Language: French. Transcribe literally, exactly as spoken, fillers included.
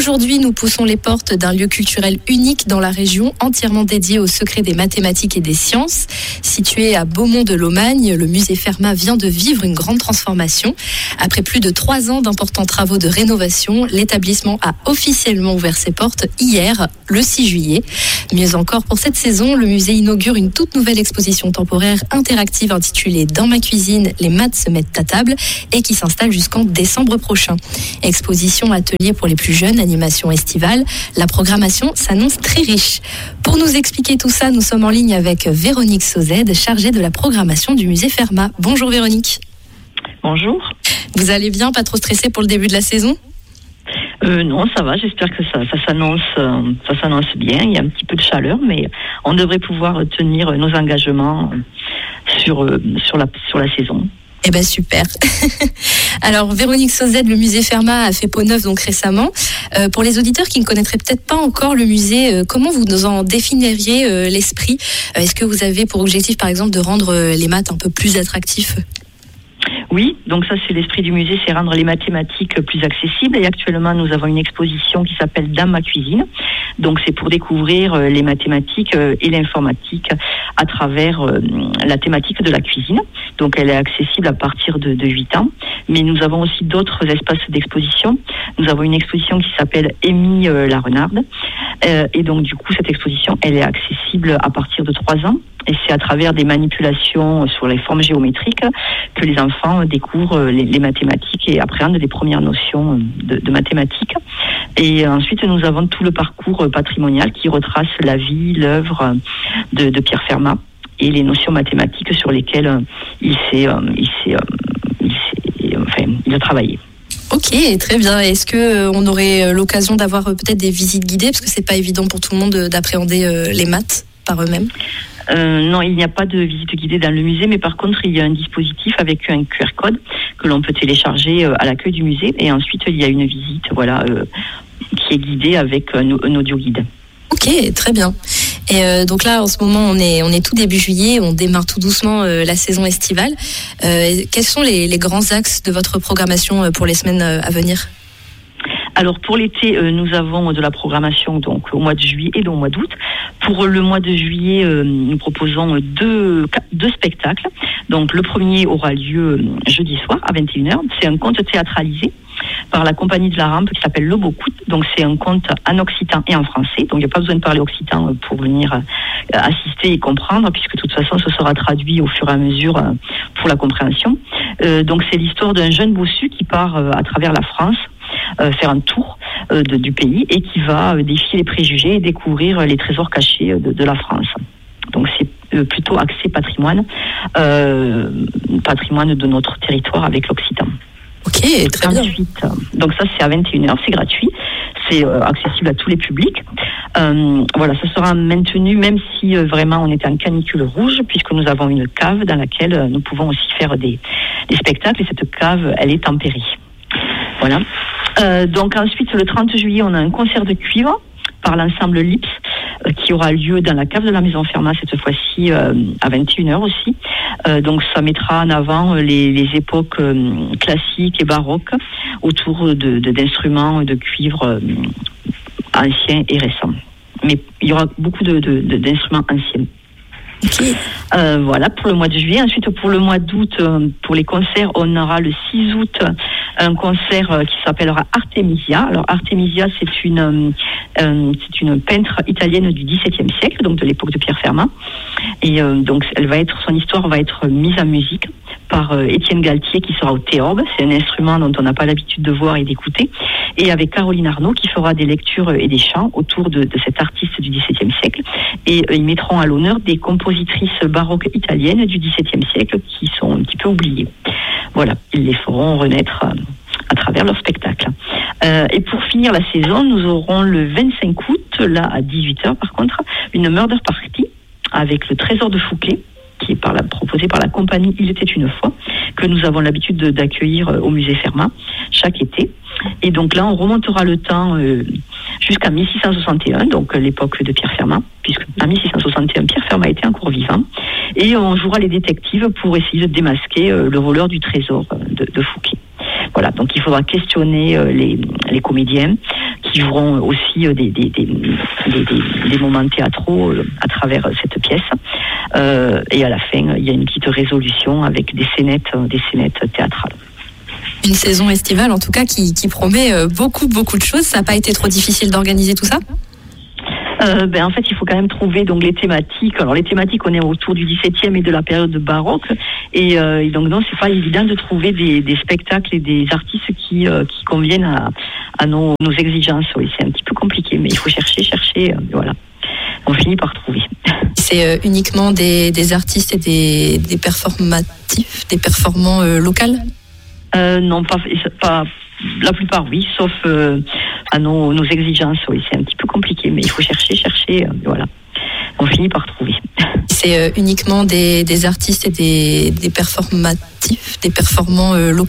Aujourd'hui, nous poussons les portes d'un lieu culturel unique dans la région, entièrement dédié au secret des mathématiques et des sciences. Situé à Beaumont-de-Lomagne, le musée Fermat vient de vivre une grande transformation. Après plus de trois ans d'importants travaux de rénovation, l'établissement a officiellement ouvert ses portes hier, le six juillet. Mieux encore, pour cette saison, le musée inaugure une toute nouvelle exposition temporaire interactive intitulée « Dans ma cuisine, les maths se mettent à table » et qui s'installe jusqu'en décembre prochain. Exposition, atelier pour les plus jeunes, animation estivale. La programmation s'annonce très riche. Pour nous expliquer tout ça, nous sommes en ligne avec Véronique Sauzède, chargée de la programmation du musée Fermat. Bonjour Véronique. Bonjour. Vous allez bien, pas trop stressée pour le début de la saison ? Euh, non, ça va, j'espère que ça, ça, s'annonce, euh, ça s'annonce bien. Il y a un petit peu de chaleur, mais on devrait pouvoir tenir nos engagements sur, euh, sur, la, sur la saison. Eh ben super. Alors Véronique Sauzède, le musée Fermat a fait peau neuve donc récemment. Euh, pour les auditeurs qui ne connaîtraient peut-être pas encore le musée, euh, comment vous nous en définiriez euh, l'esprit ? euh, Est-ce que vous avez pour objectif par exemple de rendre euh, les maths un peu plus attractifs ? Oui, donc ça c'est l'esprit du musée, c'est rendre les mathématiques plus accessibles. Et actuellement nous avons une exposition qui s'appelle Dans ma cuisine. Donc c'est pour découvrir euh, les mathématiques euh, et l'informatique à travers euh, la thématique de la cuisine. Donc elle est accessible à partir de, de huit ans. Mais nous avons aussi d'autres espaces d'exposition. Nous avons une exposition qui s'appelle Amy euh, la Renarde. Euh, et donc du coup cette exposition elle est accessible à partir de trois ans. Et c'est à travers des manipulations sur les formes géométriques que les enfants découvrent les, les mathématiques et appréhendent les premières notions de, de mathématiques. Et ensuite, nous avons tout le parcours patrimonial qui retrace la vie, l'œuvre de, de Pierre Fermat et les notions mathématiques sur lesquelles il s'est, il s'est, il s'est, enfin, il a travaillé. Ok, très bien. Est-ce que on aurait l'occasion d'avoir peut-être des visites guidées, parce que c'est pas évident pour tout le monde d'appréhender les maths par eux-mêmes? Euh, non, il n'y a pas de visite guidée dans le musée, mais par contre, il y a un dispositif avec un Q R code que l'on peut télécharger à l'accueil du musée. Et ensuite, il y a une visite, voilà, euh, qui est guidée avec un, un audio guide. Ok, très bien. Et euh, donc là, en ce moment, on est, on est tout début juillet, on démarre tout doucement euh, la saison estivale. Euh, quels sont les, les grands axes de votre programmation pour les semaines à venir ? Alors pour l'été, euh, nous avons de la programmation donc au mois de juillet et au mois d'août. Pour le mois de juillet, euh, nous proposons deux, deux spectacles. Donc le premier aura lieu jeudi soir à vingt et une heures. C'est un conte théâtralisé par la compagnie de la Rampe qui s'appelle Le Beau Coute. Donc c'est un conte en occitan et en français. Donc il n'y a pas besoin de parler occitan pour venir euh, assister et comprendre, puisque de toute façon ce sera traduit au fur et à mesure euh, pour la compréhension. Euh, donc c'est l'histoire d'un jeune bossu qui part euh, à travers la France Euh, faire un tour euh, de, du pays et qui va euh, défier les préjugés et découvrir euh, les trésors cachés de, de la France. Donc c'est euh, plutôt axé patrimoine, euh, patrimoine de notre territoire avec l'Occitan. Ok, très bien. Ensuite, euh, donc ça c'est à vingt et une heures, c'est gratuit, c'est euh, accessible à tous les publics. Euh, voilà, ça sera maintenu même si euh, vraiment on est en canicule rouge, puisque nous avons une cave dans laquelle euh, nous pouvons aussi faire des, des spectacles et cette cave elle est tempérée. Voilà. Euh, donc ensuite, le trente juillet, on a un concert de cuivre par l'ensemble Lips euh, qui aura lieu dans la cave de la Maison Fermat cette fois-ci euh, à vingt et une heures aussi. Euh, donc ça mettra en avant les, les époques euh, classiques et baroques autour de, de, d'instruments de cuivre euh, anciens et récents. Mais il y aura beaucoup de, de, de, d'instruments anciens. Okay. Euh, voilà pour le mois de juillet. Ensuite pour le mois d'août, euh, pour les concerts, on aura le six août un concert euh, qui s'appellera Artemisia. Alors Artemisia c'est une euh, euh, c'est une peintre italienne du dix-septième siècle, donc de l'époque de Pierre Fermat. Et euh, donc elle va être son histoire va être mise en musique par euh, Étienne Galtier qui sera au théorbe. C'est un instrument dont on n'a pas l'habitude de voir et d'écouter. Et avec Caroline Arnaud qui fera des lectures et des chants autour de, de cet artiste du dix-septième siècle. Et euh, ils mettront à l'honneur des compositrices baroques italiennes du dix-septième siècle qui sont un petit peu oubliées. Voilà, ils les feront renaître euh, à travers leur spectacle. Euh, et pour finir la saison, nous aurons le vingt-cinq août, là à dix-huit heures par contre, une murder party avec le Trésor de Fouquet, qui est par la, proposé par la compagnie Il était une fois, que nous avons l'habitude de, d'accueillir au musée Fermat chaque été. Et donc là, on remontera le temps euh, jusqu'à mille six cent soixante et un, donc l'époque de Pierre Fermat, puisque en mille six cent soixante et un, Pierre Fermat était encore vivant. Et on jouera les détectives pour essayer de démasquer euh, le voleur du trésor de, de Fouquet. Voilà, donc il faudra questionner euh, les, les comédiens qui qui joueront aussi des, des, des, des, des, des moments théâtraux à travers cette pièce. Euh, et à la fin, il y a une petite résolution avec des scénettes, des scénettes théâtrales. Une saison estivale, en tout cas, qui, qui promet beaucoup, beaucoup de choses. Ça n'a pas été trop difficile d'organiser tout ça ? Euh, ben, en fait, il faut quand même trouver donc les thématiques. Alors, les thématiques, on est autour du dix-septième et de la période baroque. Et, euh, et donc, non, c'est pas évident de trouver des, des spectacles et des artistes qui, euh, qui conviennent à, à nos, nos exigences. Oui, c'est un petit peu compliqué, mais il faut chercher, chercher. Euh, voilà. On finit par trouver. C'est euh, uniquement des, des artistes et des, des performatifs, des performants euh, locaux ? Euh, non, pas, pas la plupart, oui, sauf euh, à nos, nos exigences. Oui, c'est un petit peu compliqué, mais il faut chercher, chercher. Euh, voilà. On finit par trouver. C'est euh, uniquement des, des artistes et des, des performatifs, des performants euh, locaux ?